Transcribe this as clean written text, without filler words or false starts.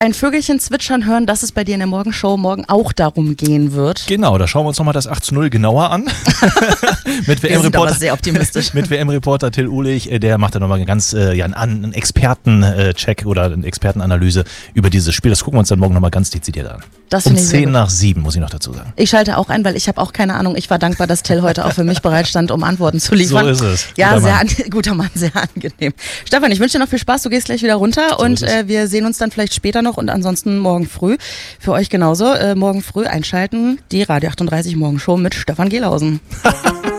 ein Vögelchen zwitschern hören, dass es bei dir in der Morgenshow morgen auch darum gehen wird. Genau, da schauen wir uns nochmal das 8:0 genauer an. Mit WM-Reporter, sehr optimistisch. Mit WM-Reporter Till Uhlich, der macht da nochmal einen Experten-Check oder eine Expertenanalyse über dieses Spiel. Das gucken wir uns dann morgen nochmal ganz dezidiert an. Das um finde ich 6:50, muss ich noch dazu sagen. Ich schalte auch ein, weil ich habe auch keine Ahnung. Ich war dankbar, dass Till heute auch für mich bereitstand, um Antworten zu liefern. So ist es. Ja, guter Mann, sehr angenehm. Stefan, ich wünsche dir noch viel Spaß. Du gehst gleich wieder runter so und wir sehen uns dann vielleicht später noch und ansonsten morgen früh. Für euch genauso. Morgen früh einschalten, die Radio 38 Morgenshow mit Stefan Gehlhausen.